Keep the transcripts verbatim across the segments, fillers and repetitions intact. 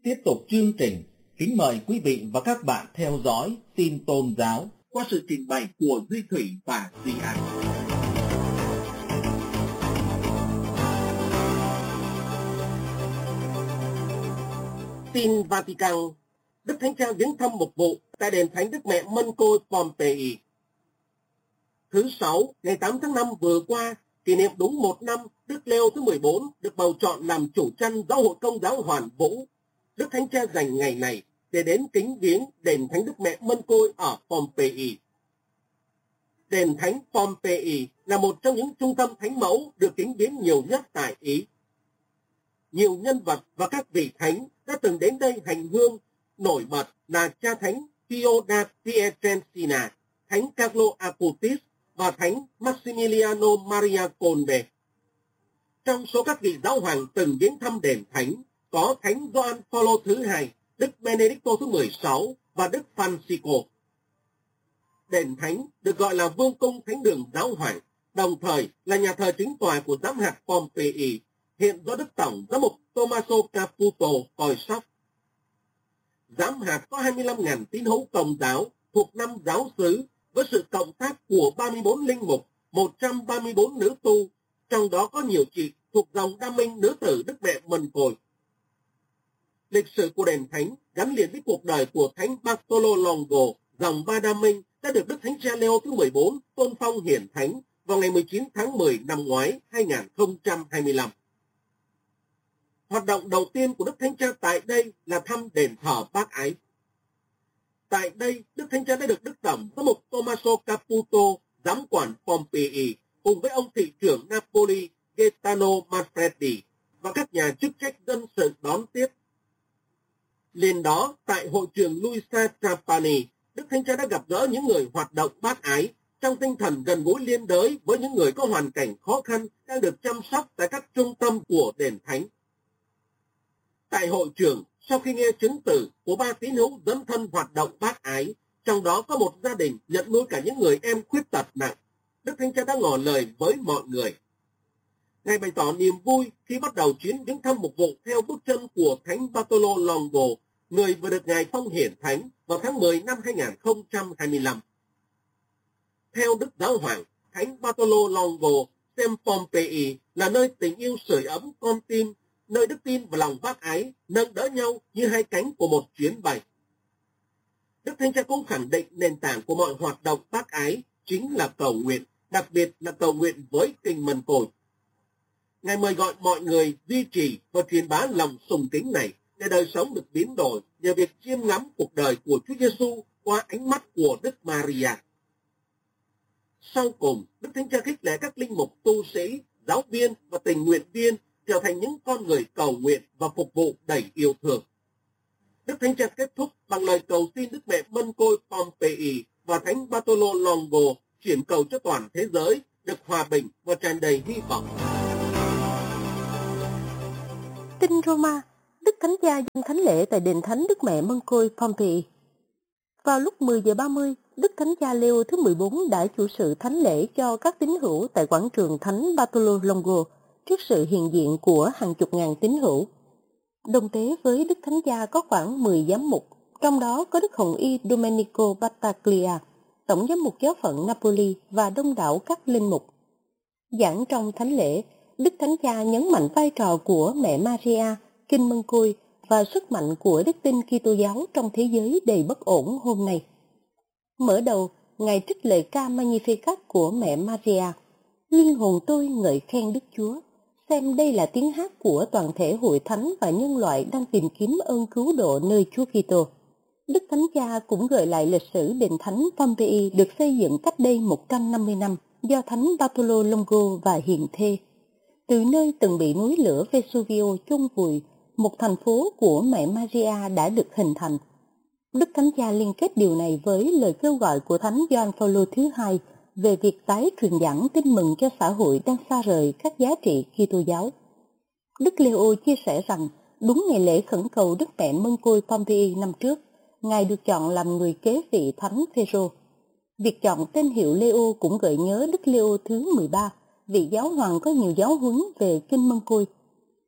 Tiếp tục chương trình, kính mời quý vị và các bạn theo dõi tin tôn giáo qua sự trình bày của Duy Thủy và Duy Anh. Tin Vatican. Đức Thánh Cha viếng thăm một vụ tại đền Thánh Đức Mẹ Mân Côi Pompeii. Thứ Sáu, ngày tám tháng năm vừa qua, kỷ niệm đúng một năm Đức Leo thứ mười bốn được bầu chọn làm chủ chăn Giáo hội Công giáo Hoàn Vũ. Đức Thánh Cha dành ngày này để đến kính viếng đền Thánh Đức Mẹ Mân Côi ở Pompeii. Đền Thánh Pompeii là một trong những trung tâm thánh mẫu được kính viếng nhiều nhất tại Ý. Nhiều nhân vật và các vị thánh đã từng đến đây hành hương, nổi bật là cha thánh Pio da Pietrelcina, thánh Carlo Acutis và thánh Maximiliano Maria Colbe. Trong số các vị giáo hoàng từng viếng thăm đền thánh có thánh Gioan Phaolô thứ hai, Đức Benedicto thứ mười sáu và Đức Francisco. Đền thánh được gọi là vương cung thánh đường giáo hoàng, đồng thời là nhà thờ chính tòa của giám hạt Pompeii, hiện do Đức Tổng giám mục Tommaso Caputo coi sóc. Giám hạt có hai mươi lăm nghìn tín hữu Công giáo thuộc năm giáo xứ với sự cộng tác của ba mươi bốn linh mục, một trăm ba mươi bốn nữ tu, trong đó có nhiều chị thuộc dòng Đa Minh nữ tử Đức Mẹ Mân Côi. Lịch sử của đền thánh gắn liền với cuộc đời của thánh Bartolo Longo, dòng Ba Đa Minh, đã được Đức Thánh Cha Leo thứ mười bốn tôn phong hiển thánh vào ngày mười chín tháng mười năm ngoái hai nghìn không trăm hai mươi lăm. Hoạt động đầu tiên của Đức Thánh Cha tại đây là thăm đền thờ Bác Ái. Tại đây, Đức Thánh Cha đã được Đức Tổng giám mục Tommaso Caputo, giám quản Pompeii, cùng với ông thị trưởng Napoli Gaetano Manfredi và các nhà chức trách dân sự đón tiếp. Liền đó, tại hội trường Luisa Trapani, Đức Thánh Cha đã gặp gỡ những người hoạt động bác ái trong tinh thần gần gũi liên đới với những người có hoàn cảnh khó khăn đang được chăm sóc tại các trung tâm của đền thánh. Tại hội trường, sau khi nghe chứng từ của ba tín hữu dấn thân hoạt động bác ái, trong đó có một gia đình nhận nuôi cả những người em khuyết tật nặng, Đức Thánh Cha đã ngỏ lời với mọi người. Ngài bày tỏ niềm vui khi bắt đầu chuyến viếng thăm mục vụ theo bước chân của Thánh Bartolo Longo, người vừa được Ngài phong hiển thánh vào tháng mười năm hai nghìn không trăm hai mươi lăm. Theo Đức Giáo Hoàng, Thánh Bartolo Longo xem Pompeii là nơi tình yêu sưởi ấm con tim, nơi đức tin và lòng bác ái nâng đỡ nhau như hai cánh của một chuyến bay. Đức Thánh Cha cũng khẳng định nền tảng của mọi hoạt động bác ái chính là cầu nguyện, đặc biệt là cầu nguyện với Kinh Mân Côi. Ngài mời gọi mọi người duy trì và truyền bá lòng sùng kính này để đời sống được biến đổi nhờ việc chiêm ngắm cuộc đời của Chúa Giêsu qua ánh mắt của Đức Maria. Sau cùng, Đức Thánh Cha khích lệ các linh mục, tu sĩ, giáo viên và tình nguyện viên trở thành những con người cầu nguyện và phục vụ đầy yêu thương. Đức Thánh Cha kết thúc bằng lời cầu xin Đức Mẹ Mân Côi Pompeii và Thánh Bartolo Longo chuyển cầu cho toàn thế giới được hòa bình và tràn đầy hy vọng. Tin Roma, Đức Thánh Cha dâng thánh lễ tại đền Thánh Đức Mẹ Mân Côi Pompeii. Vào lúc mười giờ ba mươi, Đức Thánh Cha Leo thứ mười bốn đã chủ sự thánh lễ cho các tín hữu tại quảng trường Thánh Bartolo Longo trước sự hiện diện của hàng chục ngàn tín hữu. Đồng tế với Đức Thánh Cha có khoảng mười giám mục, trong đó có Đức Hồng Y Domenico Battaglia, Tổng giám mục giáo phận Napoli và đông đảo các linh mục. Giảng trong thánh lễ, Đức Thánh Cha nhấn mạnh vai trò của Mẹ Maria, Kinh Mân Côi và sức mạnh của đức tin Kitô giáo trong thế giới đầy bất ổn hôm nay. Mở đầu, Ngài trích lời ca Magnificat của Mẹ Maria. Linh hồn tôi ngợi khen Đức Chúa, xem đây là tiếng hát của toàn thể hội thánh và nhân loại đang tìm kiếm ơn cứu độ nơi Chúa Kitô. Đức Thánh Cha cũng gợi lại lịch sử đền thánh Pompeii được xây dựng cách đây một trăm năm mươi năm do Thánh Bartolo Longo và hiền thê. Từ nơi từng bị núi lửa Vesuvio chôn vùi, một thành phố của Mẹ Maria đã được hình thành. Đức Thánh Cha liên kết điều này với lời kêu gọi của Thánh Gioan Phaolô thứ hai về việc tái truyền giảng tin mừng cho xã hội đang xa rời các giá trị Kitô giáo. Đức Leo chia sẻ rằng đúng ngày lễ khẩn cầu Đức Mẹ Mân Côi Pompeii năm trước, Ngài được chọn làm người kế vị Thánh Phêrô. Việc chọn tên hiệu Leo cũng gợi nhớ Đức Leo thứ mười ba, vị giáo hoàng có nhiều giáo huấn về Kinh Mân Côi.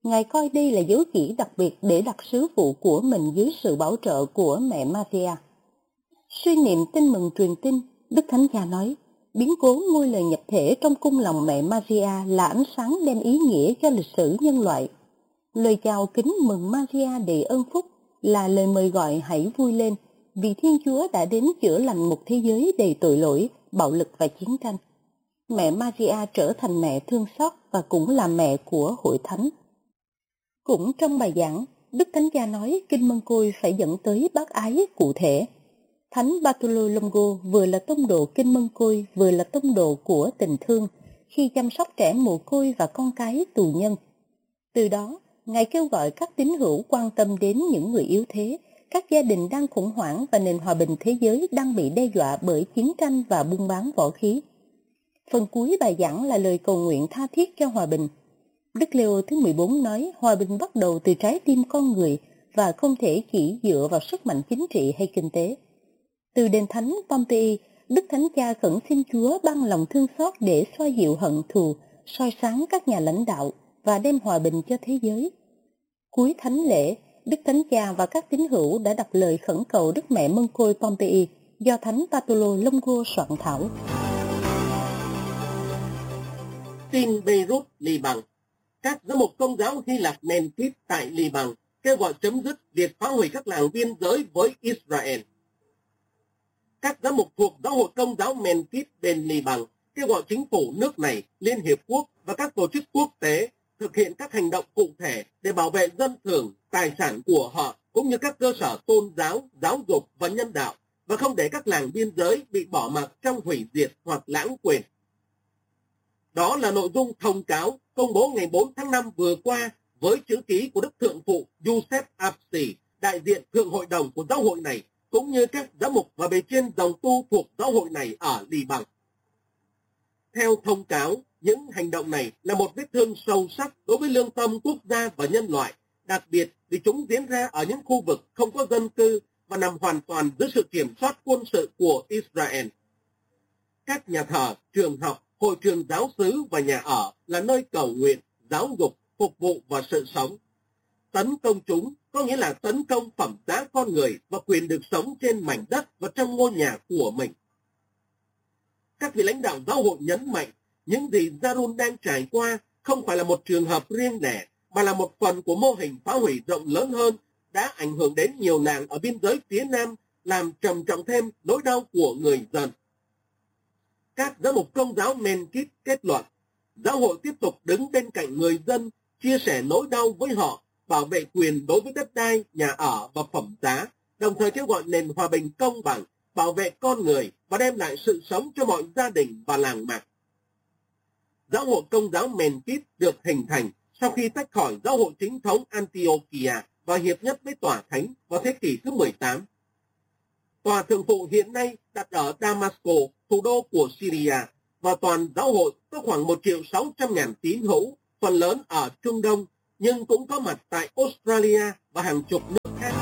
Ngài coi đây là dấu chỉ đặc biệt để đặt sứ vụ của mình dưới sự bảo trợ của mẹ Maria. Suy niệm tin mừng truyền tin, Đức Thánh Cha nói, biến cố ngôi lời nhập thể trong cung lòng mẹ Maria là ánh sáng đem ý nghĩa cho lịch sử nhân loại. Lời chào kính mừng Maria đầy ơn phúc là lời mời gọi hãy vui lên, vì Thiên Chúa đã đến chữa lành một thế giới đầy tội lỗi, bạo lực và chiến tranh. Mẹ Maria trở thành mẹ thương xót và cũng là mẹ của hội thánh. Cũng trong bài giảng, Đức Thánh Cha nói Kinh Mân Côi phải dẫn tới bác ái cụ thể. Thánh Bartolo Longo vừa là tông đồ Kinh Mân Côi, vừa là tông đồ của tình thương khi chăm sóc trẻ mồ côi và con cái tù nhân. Từ đó, Ngài kêu gọi các tín hữu quan tâm đến những người yếu thế, các gia đình đang khủng hoảng và nền hòa bình thế giới đang bị đe dọa bởi chiến tranh và buôn bán võ khí. Phần cuối bài giảng là lời cầu nguyện tha thiết cho hòa bình. Đức Leo thứ mười bốn nói hòa bình bắt đầu từ trái tim con người và không thể chỉ dựa vào sức mạnh chính trị hay kinh tế. Từ đền thánh Pompei, Đức Thánh Cha khẩn xin Chúa ban lòng thương xót để xoa dịu hận thù, soi sáng các nhà lãnh đạo và đem hòa bình cho thế giới. Cuối thánh lễ, Đức Thánh Cha và các tín hữu đã đọc lời khẩn cầu Đức Mẹ Mân Côi Pompei do Thánh Bartolo Longo soạn thảo. Tin Beirut, Liban. Các giám mục Công giáo Hy Lạp Memphis tại Liban kêu gọi chấm dứt việc phá hủy các làng biên giới với Israel. Các giám mục thuộc Giáo hội Công giáo Memphis bên Liban kêu gọi chính phủ nước này, Liên Hiệp Quốc và các tổ chức quốc tế thực hiện các hành động cụ thể để bảo vệ dân thường, tài sản của họ cũng như các cơ sở tôn giáo, giáo dục và nhân đạo và không để các làng biên giới bị bỏ mặc trong hủy diệt hoặc lãng quên. Đó là nội dung thông cáo công bố ngày bốn tháng năm vừa qua với chữ ký của Đức Thượng phụ Giuseppe Apsi, đại diện Thượng hội đồng của giáo hội này, cũng như các giám mục và bề trên dòng tu thuộc giáo hội này ở Liban. Theo thông cáo, những hành động này là một vết thương sâu sắc đối với lương tâm quốc gia và nhân loại, đặc biệt vì chúng diễn ra ở những khu vực không có dân cư và nằm hoàn toàn dưới sự kiểm soát quân sự của Israel. Các nhà thờ, trường học, hội trường giáo xứ và nhà ở là nơi cầu nguyện, giáo dục, phục vụ và sự sống. Tấn công chúng có nghĩa là tấn công phẩm giá con người và quyền được sống trên mảnh đất và trong ngôi nhà của mình. Các vị lãnh đạo giáo hội nhấn mạnh những gì Zarun đang trải qua không phải là một trường hợp riêng lẻ, mà là một phần của mô hình phá hủy rộng lớn hơn đã ảnh hưởng đến nhiều làng ở biên giới phía Nam, làm trầm trọng thêm nỗi đau của người dân. Các giám mục Công giáo Memphis kết luận, giáo hội tiếp tục đứng bên cạnh người dân, chia sẻ nỗi đau với họ, bảo vệ quyền đối với đất đai, nhà ở và phẩm giá, đồng thời kêu gọi nền hòa bình công bằng, bảo vệ con người và đem lại sự sống cho mọi gia đình và làng mạc. Giáo hội Công giáo Memphis được hình thành sau khi tách khỏi giáo hội chính thống Antiochia và hiệp nhất với Tòa Thánh vào thế kỷ thứ mười tám. Tòa Thượng phụ hiện nay đặt ở Damasco, thủ đô của Syria, và toàn giáo hội có khoảng một triệu sáu trăm ngàn tín hữu, phần lớn ở Trung Đông, nhưng cũng có mặt tại Australia và hàng chục nước khác.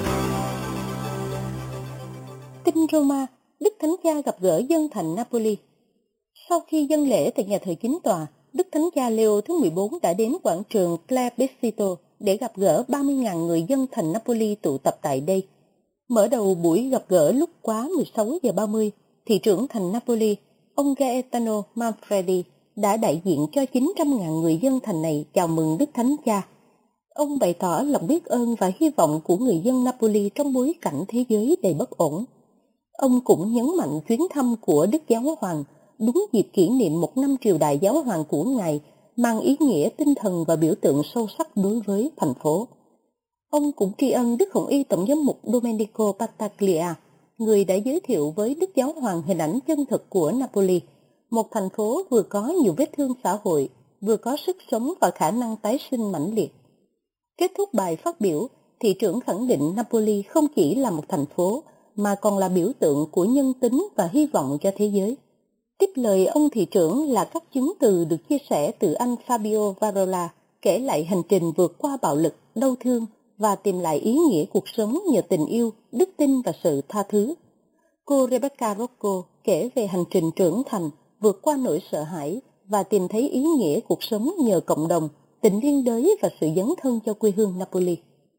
Tin Roma, Đức Thánh Cha gặp gỡ dân thành Napoli. Sau khi dâng lễ tại nhà thờ chính tòa, Đức Thánh Cha Leo thứ mười bốn đã đến quảng trường Plebiscito để gặp gỡ ba mươi nghìn người dân thành Napoli tụ tập tại đây. Mở đầu buổi gặp gỡ lúc quá mười sáu giờ ba mươi, thị trưởng thành Napoli, ông Gaetano Manfredi, đã đại diện cho chín trăm nghìn người dân thành này chào mừng Đức Thánh Cha. Ông bày tỏ lòng biết ơn và hy vọng của người dân Napoli trong bối cảnh thế giới đầy bất ổn. Ông cũng nhấn mạnh chuyến thăm của Đức Giáo Hoàng đúng dịp kỷ niệm một năm triều đại Giáo Hoàng của Ngài, mang ý nghĩa tinh thần và biểu tượng sâu sắc đối với thành phố. Ông cũng tri ân Đức Hồng Y Tổng giám mục Domenico Battaglia, người đã giới thiệu với Đức Giáo Hoàng hình ảnh chân thực của Napoli, một thành phố vừa có nhiều vết thương xã hội, vừa có sức sống và khả năng tái sinh mãnh liệt. Kết thúc bài phát biểu, thị trưởng khẳng định Napoli không chỉ là một thành phố, mà còn là biểu tượng của nhân tính và hy vọng cho thế giới. Tiếp lời ông thị trưởng là các chứng từ được chia sẻ từ anh Fabio Varola, kể lại hành trình vượt qua bạo lực, đau thương và tìm lại ý nghĩa cuộc sống nhờ tình yêu, đức tin và sự tha thứ. Cô Rebecca Rocco kể về hành trình trưởng thành, vượt qua nỗi sợ hãi và tìm thấy ý nghĩa cuộc sống nhờ cộng đồng, tình liên đới và sự dấn thân cho quê hương Napoli.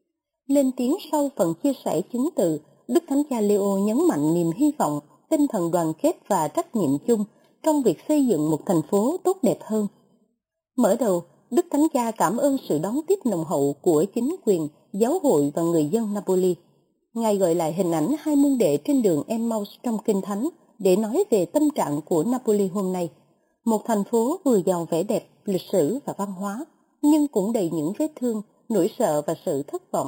Lên tiếng sau phần chia sẻ chứng từ, Đức Thánh Cha Leo nhấn mạnh niềm hy vọng, tinh thần đoàn kết và trách nhiệm chung trong việc xây dựng một thành phố tốt đẹp hơn. Mở đầu, Đức Thánh Cha cảm ơn sự đón tiếp nồng hậu của chính quyền, giáo hội và người dân Napoli. Ngài gọi lại hình ảnh hai môn đệ trên đường Emmaus trong Kinh Thánh để nói về tâm trạng của Napoli hôm nay. Một thành phố vừa giàu vẻ đẹp, lịch sử và văn hóa, nhưng cũng đầy những vết thương, nỗi sợ và sự thất vọng.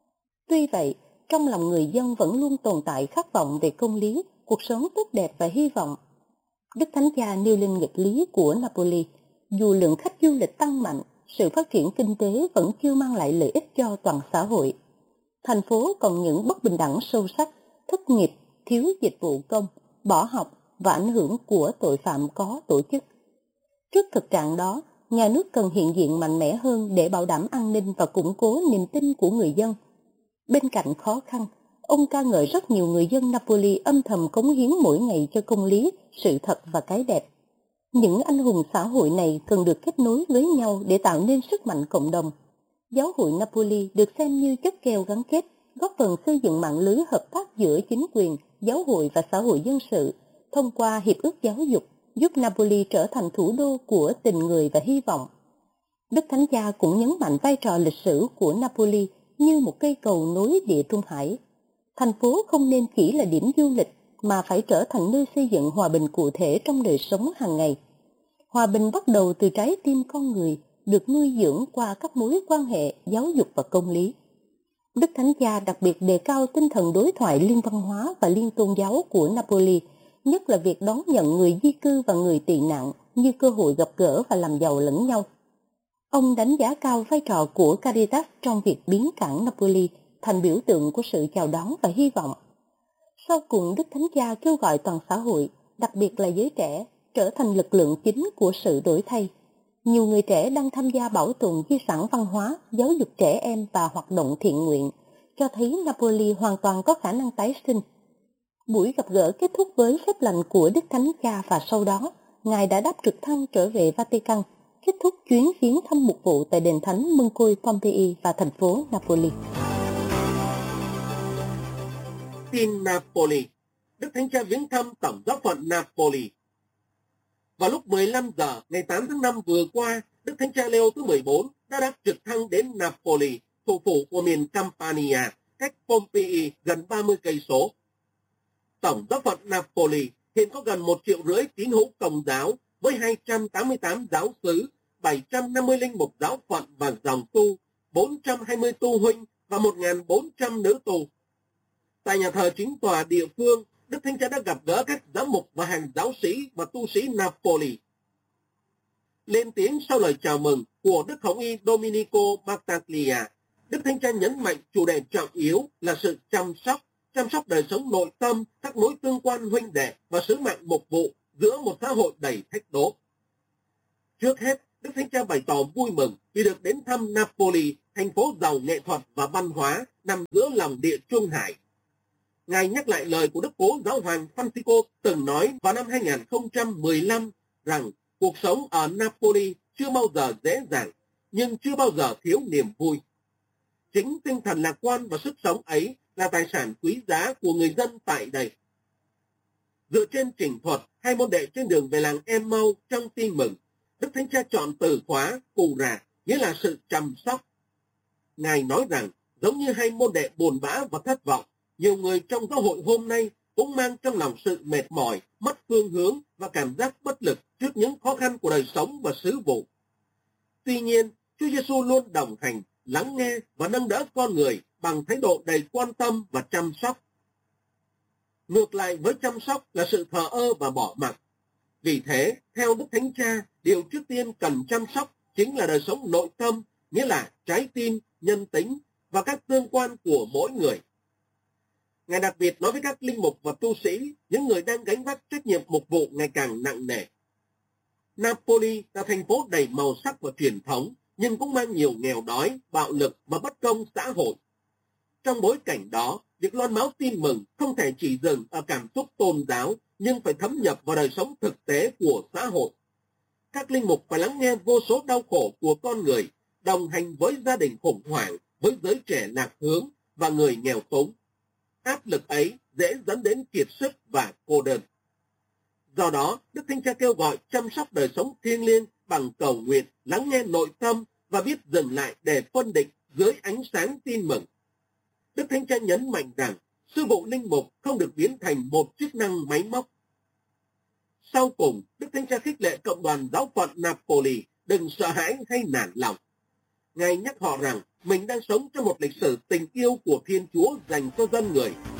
Tuy vậy, trong lòng người dân vẫn luôn tồn tại khát vọng về công lý, cuộc sống tốt đẹp và hy vọng. Đức Thánh Cha nêu lên nghịch lý của Napoli. Dù lượng khách du lịch tăng mạnh, sự phát triển kinh tế vẫn chưa mang lại lợi ích cho toàn xã hội. Thành phố còn những bất bình đẳng sâu sắc, thất nghiệp, thiếu dịch vụ công, bỏ học và ảnh hưởng của tội phạm có tổ chức. Trước thực trạng đó, nhà nước cần hiện diện mạnh mẽ hơn để bảo đảm an ninh và củng cố niềm tin của người dân. Bên cạnh khó khăn, ông ca ngợi rất nhiều người dân Napoli âm thầm cống hiến mỗi ngày cho công lý, sự thật và cái đẹp. Những anh hùng xã hội này cần được kết nối với nhau để tạo nên sức mạnh cộng đồng. Giáo hội Napoli được xem như chất keo gắn kết, góp phần xây dựng mạng lưới hợp tác giữa chính quyền, giáo hội và xã hội dân sự. Thông qua hiệp ước giáo dục, giúp Napoli trở thành thủ đô của tình người và hy vọng. Đức Thánh Cha cũng nhấn mạnh vai trò lịch sử của Napoli như một cây cầu nối Địa Trung Hải. Thành phố không nên chỉ là điểm du lịch, mà phải trở thành nơi xây dựng hòa bình cụ thể trong đời sống hàng ngày. Hòa bình bắt đầu từ trái tim con người, được nuôi dưỡng qua các mối quan hệ, giáo dục và công lý. Đức Thánh Cha đặc biệt đề cao tinh thần đối thoại liên văn hóa và liên tôn giáo của Napoli, nhất là việc đón nhận người di cư và người tị nạn như cơ hội gặp gỡ và làm giàu lẫn nhau. Ông đánh giá cao vai trò của Caritas trong việc biến cảng Napoli thành biểu tượng của sự chào đón và hy vọng. Sau cùng, Đức Thánh Cha kêu gọi toàn xã hội, đặc biệt là giới trẻ, trở thành lực lượng chính của sự đổi thay. Nhiều người trẻ đang tham gia bảo tồn di sản văn hóa, giáo dục trẻ em và hoạt động thiện nguyện, cho thấy Napoli hoàn toàn có khả năng tái sinh. Buổi gặp gỡ kết thúc với phép lành của Đức Thánh Cha và sau đó, Ngài đã đáp trực thăng trở về Vatican, kết thúc chuyến viếng thăm mục vụ tại đền thánh Moncoi Pompeii và thành phố Napoli. Tin Napoli. Đức Thánh Cha viếng thăm tổng giáo phận Napoli. Vào lúc mười lăm giờ ngày tám tháng năm vừa qua, Đức Thánh Cha Leo thứ mười bốn đã đáp trực thăng đến Napoli, thủ phủ của miền Campania, cách Pompeii gần ba mươi cây số. Tổng giáo phận Napoli hiện có gần một triệu rưỡi tín hữu Công giáo với hai trăm tám mươi tám giáo xứ, bảy trăm năm mươi linh mục giáo phận và dòng tu, bốn trăm hai mươi tu huynh và một nghìn bốn trăm nữ tu. Tại nhà thờ chính tòa địa phương, Đức Thánh Cha đã gặp gỡ các giám mục và hàng giáo sĩ và tu sĩ Napoli. Lên tiếng sau lời chào mừng của Đức Hồng y Domenico Battaglia, Đức Thánh Cha nhấn mạnh chủ đề trọng yếu là sự chăm sóc, chăm sóc đời sống nội tâm, các mối tương quan huynh đệ và sứ mệnh mục vụ giữa một xã hội đầy thách đố. Trước hết, Đức Thánh Cha bày tỏ vui mừng vì được đến thăm Napoli, thành phố giàu nghệ thuật và văn hóa nằm giữa lòng địa Trung Hải. Ngài nhắc lại lời của Đức Cố Giáo hoàng Francisco từng nói vào năm hai nghìn không trăm mười lăm rằng cuộc sống ở Napoli chưa bao giờ dễ dàng, nhưng chưa bao giờ thiếu niềm vui. Chính tinh thần lạc quan và sức sống ấy là tài sản quý giá của người dân tại đây. Dựa trên trình thuật, hai môn đệ trên đường về làng Emmaus trong tin mừng, Đức Thánh Cha chọn từ khóa cura, nghĩa là sự chăm sóc. Ngài nói rằng, giống như hai môn đệ buồn bã và thất vọng, nhiều người trong giáo hội hôm nay cũng mang trong lòng sự mệt mỏi, mất phương hướng và cảm giác bất lực trước những khó khăn của đời sống và sứ vụ. Tuy nhiên, Chúa Giêsu luôn đồng hành, lắng nghe và nâng đỡ con người bằng thái độ đầy quan tâm và chăm sóc. Ngược lại với chăm sóc là sự thờ ơ và bỏ mặc. Vì thế, theo Đức Thánh Cha, điều trước tiên cần chăm sóc chính là đời sống nội tâm, nghĩa là trái tim, nhân tính và các tương quan của mỗi người. Ngài đặc biệt nói với các linh mục và tu sĩ, những người đang gánh vác trách nhiệm mục vụ ngày càng nặng nề. Napoli là thành phố đầy màu sắc và truyền thống, nhưng cũng mang nhiều nghèo đói, bạo lực và bất công xã hội. Trong bối cảnh đó, việc loan báo tin mừng không thể chỉ dừng ở cảm xúc tôn giáo, nhưng phải thấm nhập vào đời sống thực tế của xã hội. Các linh mục phải lắng nghe vô số đau khổ của con người, đồng hành với gia đình khủng hoảng, với giới trẻ lạc hướng và người nghèo túng. Áp lực ấy dễ dẫn đến kiệt sức và cô đơn. Do đó, Đức Thánh Cha kêu gọi chăm sóc đời sống thiêng liêng bằng cầu nguyện, lắng nghe nội tâm và biết dừng lại để phân định dưới ánh sáng tin mừng. Đức Thánh Cha nhấn mạnh rằng sư vụ linh mục không được biến thành một chức năng máy móc. Sau cùng, Đức Thánh Cha khích lệ cộng đoàn giáo phận Napoli đừng sợ hãi hay nản lòng. Ngài nhắc họ rằng mình đang sống trong một lịch sử tình yêu của Thiên Chúa dành cho dân người